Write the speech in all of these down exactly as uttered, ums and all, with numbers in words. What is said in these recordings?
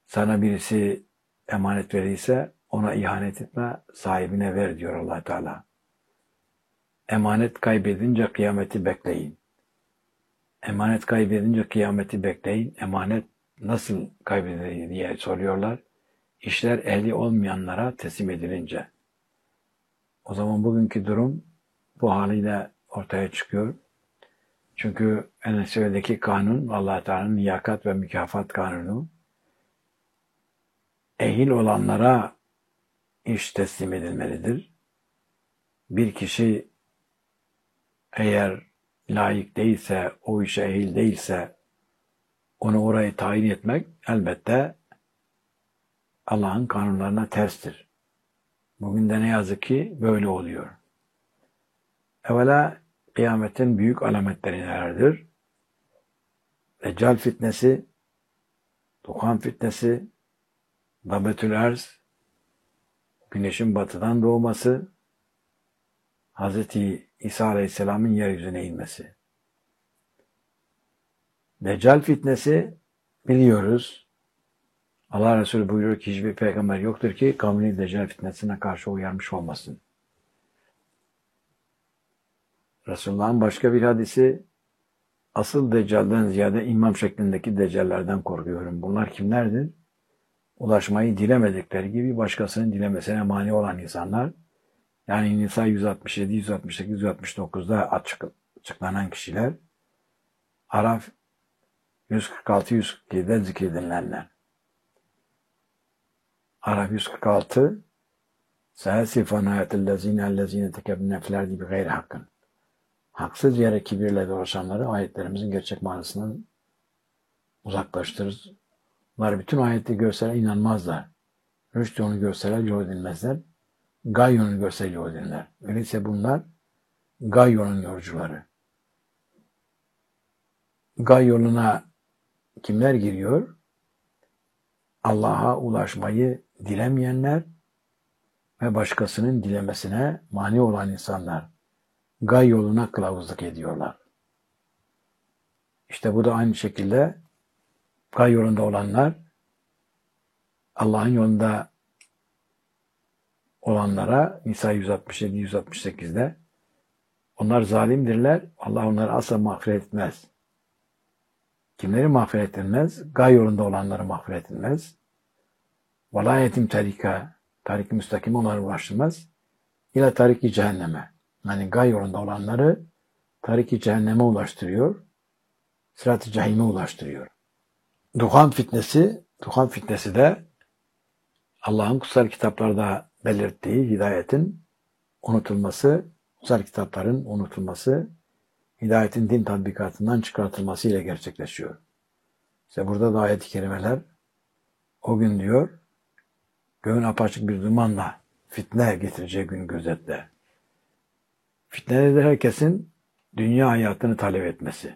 Sana birisi emanet verirse ona ihanet etme, sahibine ver diyor Allah Teala. Emanet kaybedince kıyameti bekleyin. Emanet kaybedince kıyameti bekleyin. Emanet nasıl kaybedilir diye soruyorlar. İşler ehli olmayanlara teslim edilince. O zaman bugünkü durum bu haliyle ortaya çıkıyor. Çünkü en sevdeki kanun Allah Teala'nın liyakat ve mükafat kanunu. Ehil olanlara iş teslim edilmelidir. Bir kişi eğer layık değilse, o işe ehil değilse onu orayı tayin etmek elbette Allah'ın kanunlarına terstir. Bugün de ne yazık ki böyle oluyor. Evvela kıyametin büyük alametleri nelerdir? Deccal fitnesi, Duhan fitnesi, Dabetül Erz, güneşin batıdan doğması, Hazreti İsa Aleyhisselam'ın yeryüzüne inmesi. Deccal fitnesi biliyoruz. Allah Resulü buyuruyor ki hiçbir peygamber yoktur ki kavmini Deccal fitnesine karşı uyarmış olmasın. Resulullah'ın başka bir hadisi, asıl Deccal'den ziyade imam şeklindeki Deccal'lerden korkuyorum. Bunlar kimlerdir? Ulaşmayı dilemedikleri gibi başkasının dilemesine mani olan insanlar, yani Nisa yüz altmış yedi, yüz altmış sekiz, yüz altmış dokuzda açık, açıklanan kişiler, Araf yüz kırk altı yüz kırk yedide zikredilenler. Araf yüz kırk altı Sâsifan hayatillezîne ellezîne tekebne filerdi bi gayri hakkın. Haksız yere kibirle dolaşanları ayetlerimizin gerçek manasından uzaklaştırırız. Bunlar bütün ayeti görseler inanmazlar. Rüşt yolunu görseler yol edilmezler. Gay yolunu görseler yol edilirler. Öyleyse bunlar gay yolunun yolcuları. Gay yoluna kimler giriyor? Allah'a ulaşmayı dilemeyenler ve başkasının dilemesine mani olan insanlar. Gay yoluna kılavuzluk ediyorlar. İşte bu da aynı şekilde gay yolunda olanlar, Allah'ın yolunda olanlara Nisa yüz altmış yedi yüz altmış sekizde onlar zalimdirler. Allah onları asla mağfiret etmez. Kimleri mağfiret etmez? Gay yolunda olanları mağfiret etmez. Velayetim tarika, tarik-i müstakim onları ulaştırmaz. İla tarik-i cehenneme. Yani gay yolunda olanları tarik-i cehenneme ulaştırıyor. Sırat-ı cehime ulaştırıyor. Duhan fitnesi, duhan fitnesi de Allah'ın kutsal kitaplarda belirttiği hidayetin unutulması, kutsal kitapların unutulması, hidayetin din tatbikatından çıkartılması ile gerçekleşiyor. İşte burada da ayet-i kerimeler o gün diyor, göğün apaçık bir dumanla fitne getireceği gün gözetle. Fitne de herkesin dünya hayatını talep etmesi.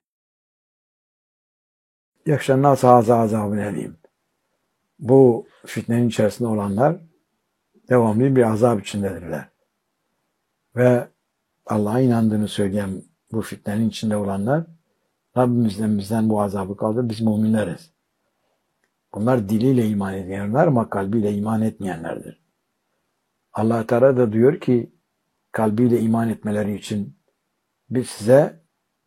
Yakşan haza azabını edeyim. Bu fitnenin içerisinde olanlar devamlı bir azap içindedirler. Ve Allah'a inandığını söyleyen bu fitnenin içinde olanlar Rabbimizden bizden bu azabı kaldır, biz müminleriz. Bunlar diliyle iman edenler ama kalbiyle iman etmeyenlerdir. Allah Teala da diyor ki kalbiyle iman etmeleri için biz size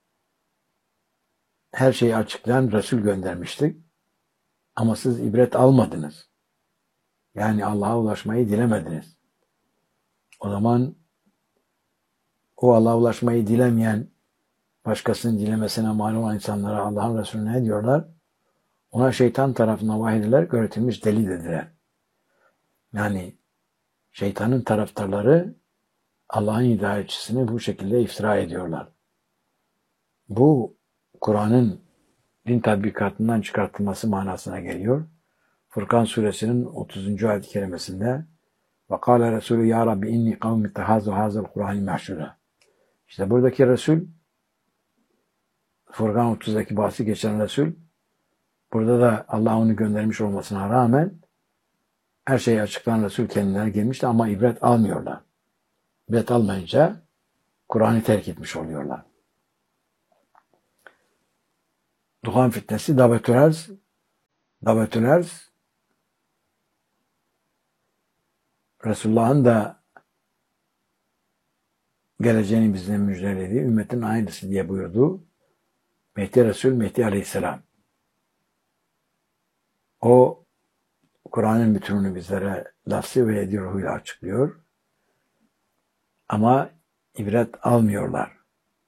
her şeyi açıklayan Resul göndermiştik. Ama siz ibret almadınız. Yani Allah'a ulaşmayı dilemediniz. O zaman o Allah'a ulaşmayı dilemeyen, başkasının dilemesine mani olan insanlara Allah'ın Resulü ne diyorlar? Ona şeytan tarafından vahidiler öğretilmiş deli dediler. Yani şeytanın taraftarları Allah'ın hidayetçisini bu şekilde iftira ediyorlar. Bu Kur'an'ın din tatbikatından çıkartılması manasına geliyor. Furkan suresinin otuzuncu ayet-i kerimesinde وَقَالَ رَسُولُ يَا رَبِّ اِنِّي قَوْمِ اتَّخَذُوا هَذَا الْقُرْآنِ مَحْشُورًا. İşte buradaki Resul, Furkan otuzdaki bahsi geçen Resul, burada da Allah onu göndermiş olmasına rağmen her şeyi açıklayan Resul kendilerine gelmişti ama ibret almıyorlar. İbret almayınca Kur'an'ı terk etmiş oluyorlar. Duhan fitnesi, davetül erz, davetül erz, Resulullah'ın da geleceğini bizden müjdelediği ümmetin aynısı diye buyurdu. Mehdi Resul Mehdi Aleyhisselam. O Kur'an'ın bütününü bizlere lafzı ve yedi ruhuyla açıklıyor. Ama ibret almıyorlar.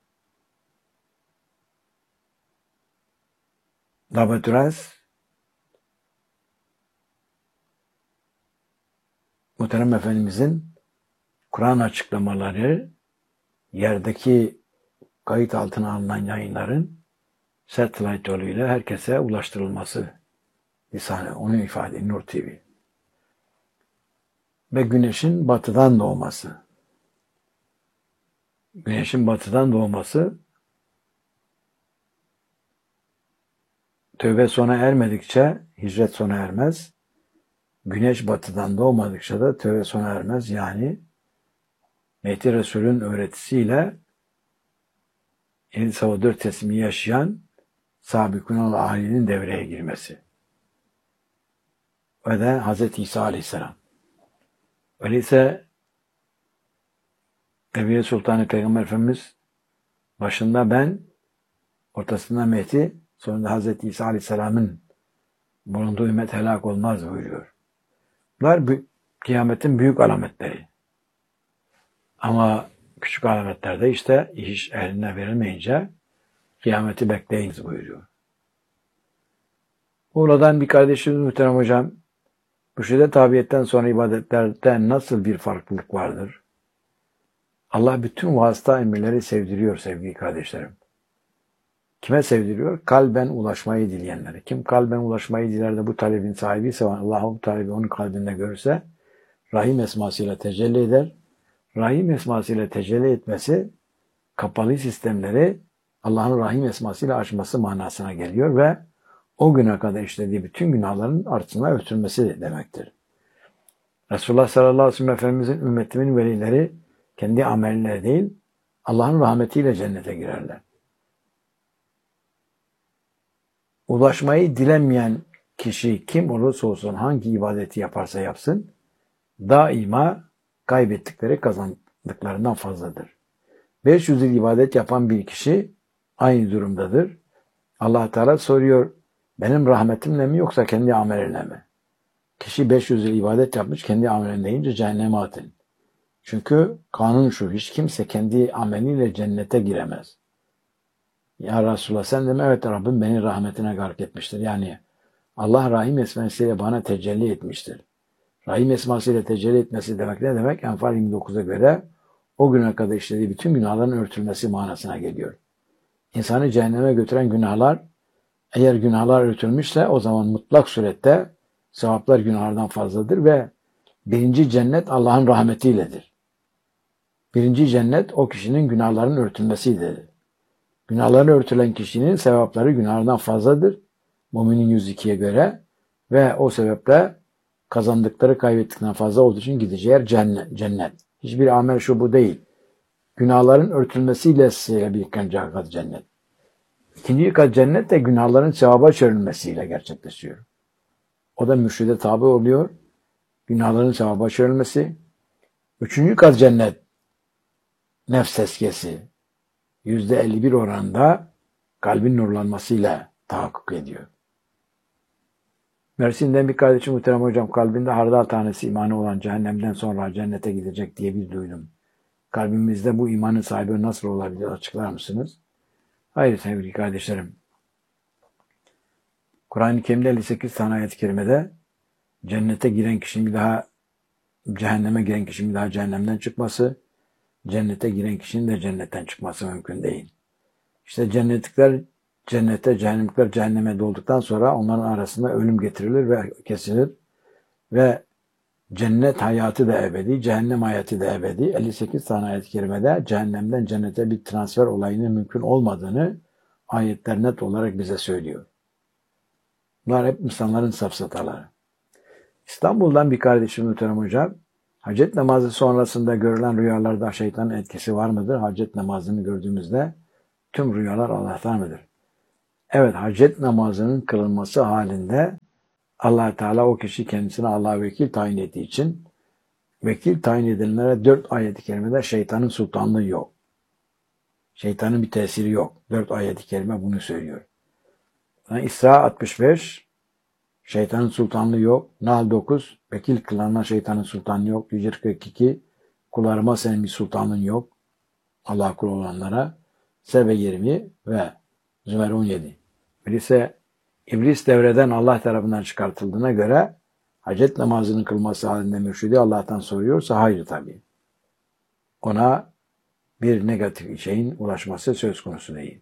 Davetüres Muhterem Efendimizin Kur'an açıklamaları yerdeki kayıt altına alınan yayınların satellite yoluyla herkese ulaştırılması lisanı, onu ifade ediyor Nur T V. Ve güneşin batıdan doğması. Güneşin batıdan doğması tövbe sona ermedikçe hicret sona ermez. Güneş batıdan doğmadıkça da tövbe sona ermez. Yani Mehdi Resul'ün öğretisiyle yedi sabah dört teslimi yaşayan Sabikun Ali'nin devreye girmesi. Ve de Hz. İsa Aleyhisselam. Öyleyse Ebu Sultan Peygamber Efendimiz başında ben, ortasında Mehdi, sonunda Hz. İsa Aleyhisselam'ın bulunduğu ümmet helak olmaz buyuruyor. Bunlar kıyametin büyük alametleri. Ama küçük alametlerde işte iş eline verilmeyince kıyameti bekleyiniz buyuruyor. Buradan bir kardeşimiz muhterem hocam, bu şiddet tabiyetten sonra ibadetlerde nasıl bir farklılık vardır? Allah bütün vasıta emirleri sevdiriyor sevgili kardeşlerim. Kime sevdiriyor? Kalben ulaşmayı dileyenlere. Kim kalben ulaşmayı diler de bu talebin sahibi ise Allah bu talebi onun kalbinde görürse Rahim esmasıyla tecelli eder. Rahim esmasıyla tecelli etmesi kapalı sistemleri Allah'ın Rahim esmasıyla açması manasına geliyor ve o güne kadar işlediği bütün günahların artına örtülmesi demektir. Resulullah sallallahu aleyhi ve sellem Efendimizin ümmetimin velileri kendi amelleri değil Allah'ın rahmetiyle cennete girerler. Ulaşmayı dilemeyen kişi kim olursa olsun hangi ibadeti yaparsa yapsın daima kaybettikleri kazandıklarından fazladır. beş yüz yıl ibadet yapan bir kişi aynı durumdadır. Allah Teala soruyor, benim rahmetimle mi yoksa kendi ameline mi? Kişi beş yüz yıl ibadet yapmış, kendi ameline deyince cehenneme atın. Çünkü kanun şu, hiç kimse kendi ameliyle cennete giremez. Ya Resulullah sen de mi? Evet Rabbim beni rahmetine gark etmiştir. Yani Allah Rahim esmasıyla bana tecelli etmiştir. Rahim esmasıyla tecelli etmesi demek ne demek? Enfal yirmi dokuza göre o güne kadar işlediği bütün günahların örtülmesi manasına geliyor. İnsanı cehenneme götüren günahlar, eğer günahlar örtülmüşse o zaman mutlak surette sevaplar günahlardan fazladır ve birinci cennet Allah'ın rahmetiyledir. Birinci cennet o kişinin günahlarının örtülmesidir. Günahları örtülen kişinin sevapları günahlardan fazladır. Müminin yüz ikiye göre ve o sebeple kazandıkları kaybettikten fazla olduğu için gideceği yer cennet. cennet. Hiçbir amel şu bu değil. Günahların örtülmesiyle size bir kat cennet. İkinci kat cennet de günahların sevaba çevrilmesiyle gerçekleşiyor. O da mürşide tabi oluyor. Günahların sevaba çevrilmesi. Üçüncü kat cennet nefs tezkiyesi. Yüzde elli bir oranında kalbin nurlanmasıyla tahakkuk ediyor. Mersin'den bir kardeşim muhterem hocam kalbinde hardal tanesi imanı olan cehennemden sonra cennete gidecek diye bir duydum. Kalbimizde bu imanın sahibi nasıl olabilir açıklar mısınız? Hayır sevgili kardeşlerim. Kur'an-ı Kerim'de elli sekiz tane ayet-i kerimede cennete giren kişinin bir daha cehenneme giren kişinin bir daha cehennemden çıkması, cennete giren kişinin de cennetten çıkması mümkün değil. İşte cennetlikler cennete, cehennemlikler cehenneme dolduktan sonra onların arasında ölüm getirilir ve kesilir. Ve cennet hayatı da ebedi, cehennem hayatı da ebedi. elli sekiz tane ayet-i kerimede cehennemden cennete bir transfer olayının mümkün olmadığını ayetler net olarak bize söylüyor. Bunlar hep insanların safsataları. İstanbul'dan bir kardeşim muhterem hocam, hacet namazı sonrasında görülen rüyalarda şeytanın etkisi var mıdır? Hacet namazını gördüğümüzde tüm rüyalar Allah'tan mıdır? Evet, hacet namazının kılınması halinde Allah Teala o kişi kendisine Allah'a vekil tayin ettiği için vekil tayin edilenlere dört ayet-i kerimede şeytanın sultanlığı yok. Şeytanın bir tesiri yok. Dört ayet-i kerime bunu söylüyor. Yani İsra altmış beş, şeytanın sultanlığı yok. Nahl dokuz, vekil kılana şeytanın sultanlığı yok. Hicr kırk iki, kullarıma senin bir sultanlığın yok. Allah kulu olanlara. Sebe yirmi ve Zümer on yedi. Birisi iblis devreden Allah tarafından çıkartıldığına göre hacet namazının kılması halinde mürşidi Allah'tan soruyorsa hayır tabii. Ona bir negatif şeyin ulaşması söz konusu değil.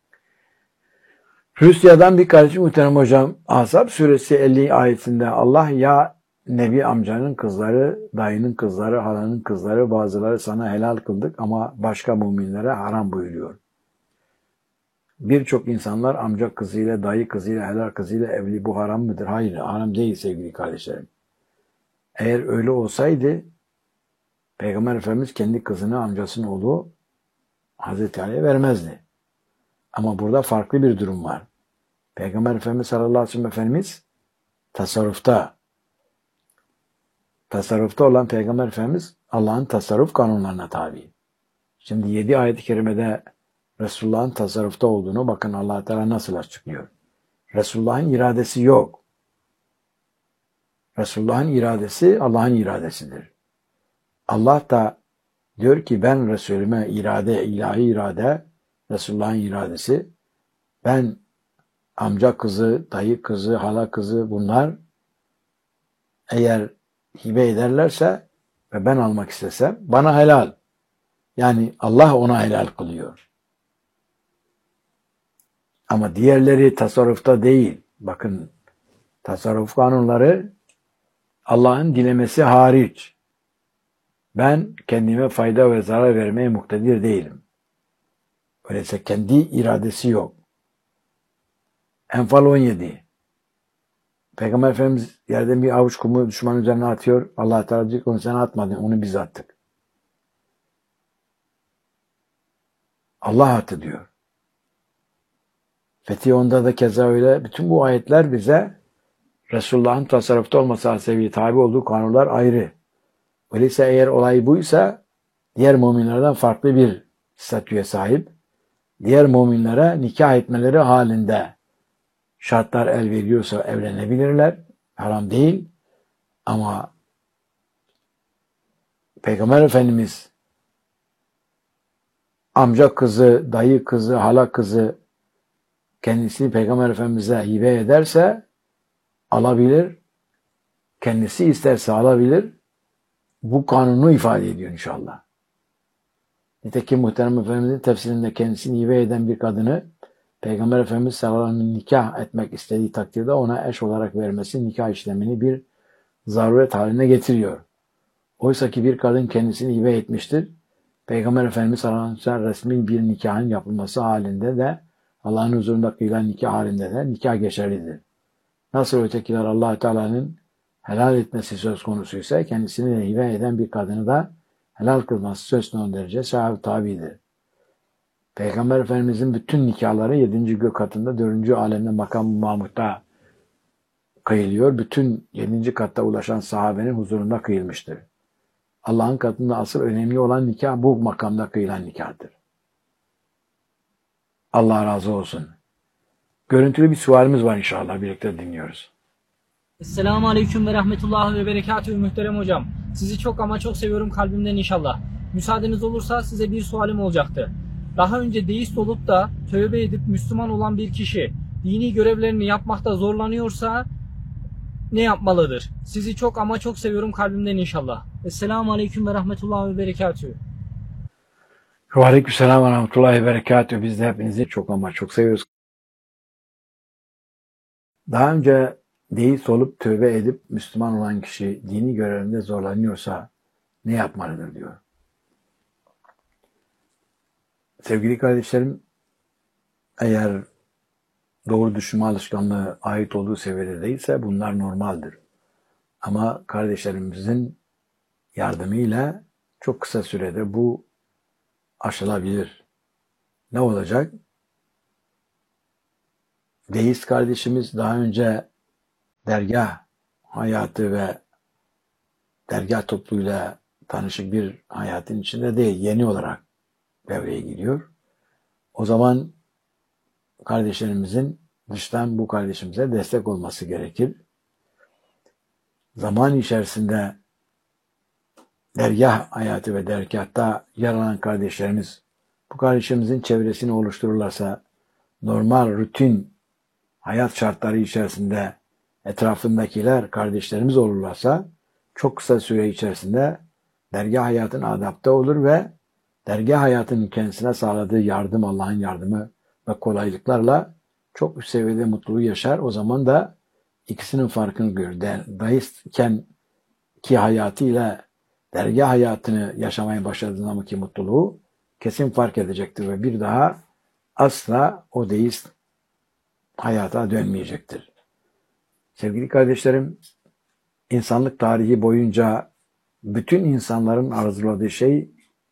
Rusya'dan bir kardeşim muhterem hocam, Ahzab suresi elli ayetinde Allah ya Nebi amcanın kızları, dayının kızları, halanın kızları bazıları sana helal kıldık ama başka müminlere haram buyuruyor. Birçok insanlar amca kızıyla, dayı kızıyla, helal kızıyla evli. Bu haram mıdır? Hayır, haram değil sevgili kardeşlerim. Eğer öyle olsaydı Peygamber Efendimiz kendi kızını amcasının oğlu Hazreti Ali'ye vermezdi. Ama burada farklı bir durum var. Peygamber Efendimiz sallallahu aleyhi ve sellem Efendimiz tasarrufta tasarrufta olan Peygamber Efendimiz Allah'ın tasarruf kanunlarına tabi. Şimdi yedi ayet-i kerimede Resulullah'ın tasarrufta olduğunu bakın Allah Teala nasıl açıklıyor. Resulullah'ın iradesi yok. Resulullah'ın iradesi Allah'ın iradesidir. Allah da diyor ki ben Resulüme irade, ilahi irade, Resulullah'ın iradesi, ben amca kızı, dayı kızı, hala kızı bunlar eğer hibe ederlerse ve ben almak istesem bana helal. Yani Allah ona helal kılıyor. Ama diğerleri tasarrufta değil. Bakın tasarruf kanunları Allah'ın dilemesi hariç. Ben kendime fayda ve zarar vermeye muktedir değilim. Öyleyse kendi iradesi yok. Enfal on yedi. Peygamber Efendimiz yerden bir avuç kumu düşman üzerine atıyor. Allah Teala diyor ki onu sen atmadın, onu biz attık. Allah attı diyor. Fetih onda da keza öyle. Bütün bu ayetler bize Resulullah'ın tasarrufta olması hasebiyle tabi olduğu kanunlar ayrı. Öyleyse eğer olay buysa diğer müminlerden farklı bir statüye sahip. Diğer müminlere nikah etmeleri halinde şartlar el veriyorsa evlenebilirler. Haram değil. Ama Peygamber Efendimiz amca kızı, dayı kızı, hala kızı kendisini Peygamber Efendimiz'e hibe ederse alabilir. Kendisi isterse alabilir. Bu kanunu ifade ediyor inşallah. Nitekim Muhterem Efendimiz'in tefsirinde kendisini hibe eden bir kadını Peygamber Efendimiz sallallahu aleyhi ve sellem nikah etmek istediği takdirde ona eş olarak vermesi nikah işlemini bir zaruret haline getiriyor. Oysa ki bir kadın kendisini hibe etmiştir. Peygamber Efendimiz sallallahu aleyhi ve sellem resmi bir nikahın yapılması halinde de Allah'ın huzurunda kıyılan nikah halinde de nikah geçerlidir. Nasıl ötekiler Allah Teala'nın helal etmesi söz konusuysa kendisini de hibe eden bir kadını da helal kılması söz konusu derece sahibi tabidir. Peygamber Efendimizin bütün nikahları yedinci gök katında dördüncü alemde makam-ı Mahmud'da kıyılıyor. Bütün yedinci katta ulaşan sahabenin huzurunda kıyılmıştır. Allah'ın katında asıl önemli olan nikah bu makamda kıyılan nikahdır. Allah razı olsun. Görüntülü bir sualimiz var inşallah. Birlikte dinliyoruz. Esselamu Aleyküm ve Rahmetullahi ve Berekatühü muhterem hocam. Sizi çok ama çok seviyorum kalbimden inşallah. Müsaadeniz olursa size bir sualim olacaktı. Daha önce deist olup da tövbe edip Müslüman olan bir kişi dini görevlerini yapmakta zorlanıyorsa ne yapmalıdır? Sizi çok ama çok seviyorum kalbimden inşallah. Esselamu Aleyküm ve Rahmetullahi ve Berekatühü. Ve aleykümselam ve rahmetullahi ve berekatühü. Biz de hepinizi çok ama çok seviyoruz. Daha önce deist olup tövbe edip Müslüman olan kişi dini görevinde zorlanıyorsa ne yapmalıdır diyor. Sevgili kardeşlerim, eğer doğru düşünme alışkanlığı ait olduğu seviyede değilse bunlar normaldir. Ama kardeşlerimizin yardımıyla çok kısa sürede bu aşılabilir. Ne olacak? Deist kardeşimiz daha önce dergah hayatı ve dergah topluluğuyla tanışık bir hayatın içinde değil, yeni olarak devreye giriyor. O zaman kardeşlerimizin dıştan bu kardeşimize destek olması gerekir. Zaman içerisinde dergah hayatı ve dergahta yer alan kardeşlerimiz bu kardeşimizin çevresini oluştururlarsa, normal rutin hayat şartları içerisinde etrafındakiler kardeşlerimiz olurlarsa, çok kısa süre içerisinde dergah hayatına adapte olur ve dergah hayatının kendisine sağladığı yardım, Allah'ın yardımı ve kolaylıklarla çok üst seviyede mutluluğu yaşar. O zaman da ikisinin farkını görür. Deistken ki hayatıyla dergah hayatını yaşamaya başladığı zamanki mutluluğu kesin fark edecektir ve bir daha asla o deist hayata dönmeyecektir. Sevgili kardeşlerim, insanlık tarihi boyunca bütün insanların arzuladığı şey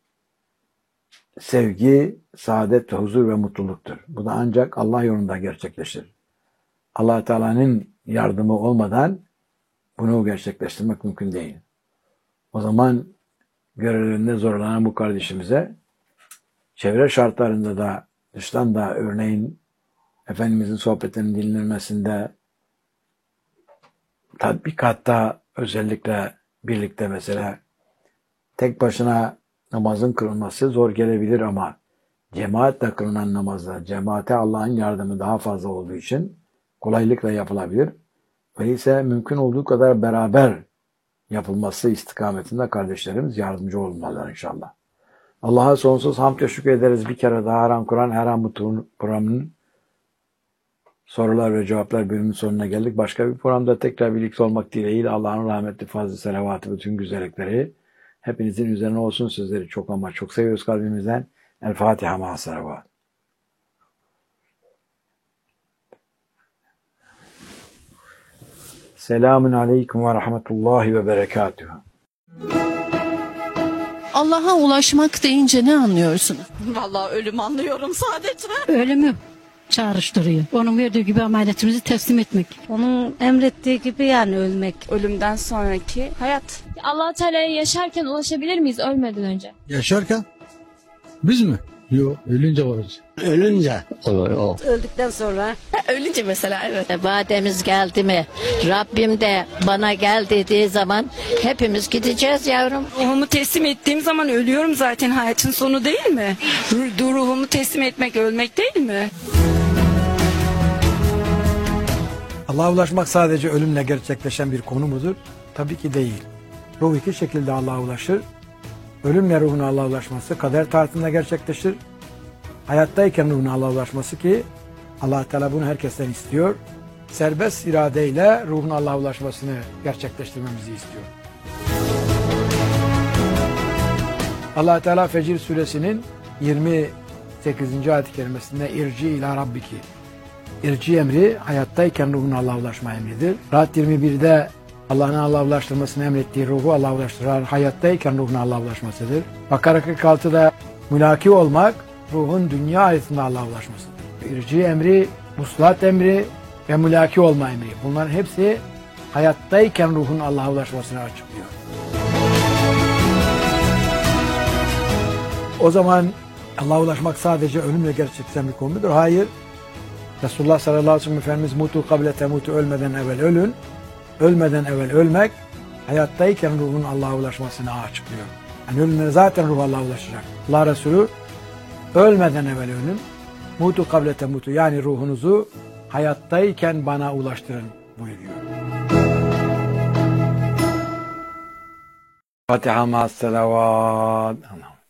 sevgi, saadet, huzur ve mutluluktur. Bu da ancak Allah yolunda gerçekleşir. Allah Teala'nın yardımı olmadan bunu gerçekleştirmek mümkün değil. O zaman görevlerinde zorlanan bu kardeşimize çevre şartlarında da dıştan da örneğin Efendimizin sohbetlerinin dinlenmesinde, tatbikatta özellikle birlikte mesela tek başına namazın kılınması zor gelebilir ama cemaatle kılınan namazda cemaate Allah'ın yardımı daha fazla olduğu için kolaylıkla yapılabilir. Öyleyse mümkün olduğu kadar beraber yapılması istikametinde kardeşlerimiz yardımcı olmalılar inşallah. Allah'a sonsuz hamd ve şükür ederiz. Bir kere daha Haram Kur'an Haram bu programının sorular ve cevaplar bölümünün sonuna geldik. Başka bir programda tekrar birlikte olmak dileğiyle Allah'ın rahmetli fazla selavatı, bütün güzellikleri hepinizin üzerine olsun. Sizleri çok ama çok seviyoruz kalbimizden. El Fatiha ma'a salavat. Selamun aleyküm ve rahmetullahi ve berekatuhu. Allah'a ulaşmak deyince ne anlıyorsunuz? Vallahi ölüm anlıyorum sadece. Ölümü çağrıştırıyor. Onun verdiği gibi ameliyatımızı teslim etmek. Onun emrettiği gibi yani ölmek. Ölümden sonraki hayat. Allah Teala'ya yaşarken ulaşabilir miyiz ölmeden önce? Yaşarken biz mi? Yok, ölünce varız. Ölünce olur o. Öldükten sonra. Ölünce mesela evet. Vademiz geldi mi? Rabbim de bana gel dediği zaman hepimiz gideceğiz yavrum. Ruhumu teslim ettiğim zaman ölüyorum zaten, hayatın sonu değil mi? Ruh, ruhumu teslim etmek ölmek değil mi? Allah'a ulaşmak sadece ölümle gerçekleşen bir konu mudur? Tabii ki değil. Ruh iki şekilde Allah'a ulaşır. Ölümle ruhun Allah'a ulaşması kader taatında gerçekleşir. Hayattayken ruhun Allah'a ulaşması ki Allah Teala bunu herkesten istiyor. Serbest iradeyle ruhun Allah'a ulaşmasını gerçekleştirmemizi istiyor. Allah Teala Fecir suresinin yirmi sekizinci ayet-i kerimesinde irci ila rabbiki. İrci emri hayattayken ruhun Allah'a ulaşma emridir. Rahat yirmi birde Allah'ın Allah'a ulaştırmasını emrettiği ruhu Allah'a ulaştırar. Hayattayken ruhun Allah'a ulaşmasıdır. Bakara kırk altıda mülaki olmak ruhun dünya hayatında Allah'a ulaşmasıdır. İrci emri, muslat emri ve mülaki olma emri. Bunların hepsi hayattayken ruhun Allah'a ulaşmasını açıklıyor. O zaman Allah'a ulaşmak sadece ölümle gerçekleşen bir konudur. Hayır. Resulullah sallallahu aleyhi ve sellem Efendimiz mutu kable temutu, ölmeden evvel ölün. Ölmeden evvel ölmek, hayattayken ruhun Allah'a ulaşmasını açıklıyor. Yani ölümden zaten ruh Allah'a ulaşacak. Allah Resulü ölmeden evvel ölün. Mutu kable temutu, yani ruhunuzu hayattayken bana ulaştırın buyuruyor. Fatiha ma'as salavat.